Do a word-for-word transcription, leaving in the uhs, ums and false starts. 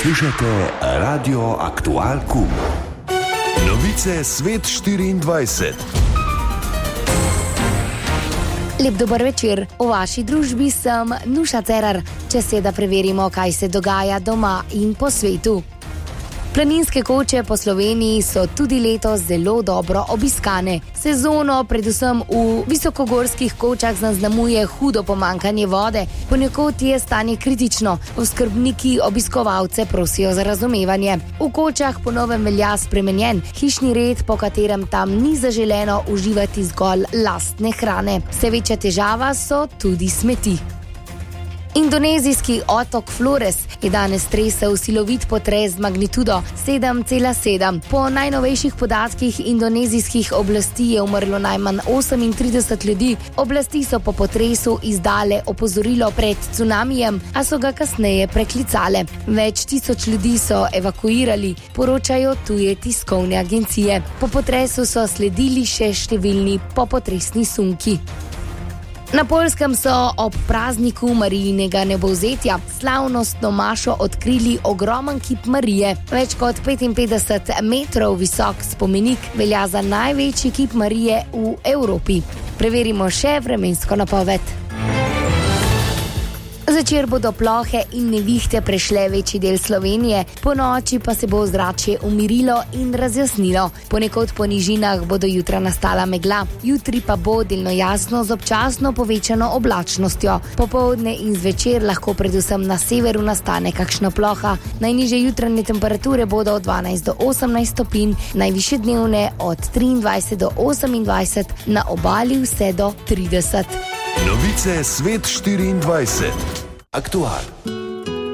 Poslušate Radio Aktual Kum. Novice Svet štiriindvajset. Lep dober večer. V vaši družbi sem Nuša Cerar. Čas je, da preverimo, kaj se dogaja doma in po svetu. Planinske koče po Sloveniji so tudi letos zelo dobro obiskane. Sezono, predvsem v visokogorskih kočah, zaznamuje hudo pomanjkanje vode. Ponekod je stanje kritično. Oskrbniki obiskovalce prosijo za razumevanje. V kočah po novem velja spremenjen hišni red, po katerem tam ni zaželeno uživati zgolj lastne hrane. Vse večja težava so tudi smeti. Indonezijski otok Flores je danes tresel silovit potres z magnitudo sedem cela sedem. Po najnovejših podatkih indonezijskih oblasti je umrlo najmanj osemintrideset ljudi. Oblasti so po potresu izdale opozorilo pred cunamijem, a so ga kasneje preklicale. Več tisoč ljudi so evakuirali, poročajo tuje tiskovne agencije. Po potresu so sledili še številni popotresni sunki. Na Poljskem so ob prazniku Marijinega nebovzetja slavnostno mašo odkrili ogromen kip Marije. Več kot petinpetdeset metrov visok spomenik velja za največji kip Marije v Evropi. Preverimo še vremensko napoved. Zvečer bodo plohe in nevihte prešle večji del Slovenije, po noči pa se bo ozračje umirilo in razjasnilo. Ponekod po nižinah bodo jutra nastala megla, jutri pa bo delno jasno z občasno povečano oblačnostjo. Popoldne in zvečer lahko predvsem na severu nastane kakšna ploha. Najnižje jutranje temperature bodo od dvanajst do osemnajst stopinj, najvišje dnevne od triindvajset do osemindvajset, na obali vse do trideset. Novice Svet štiriindvajset. Aktual.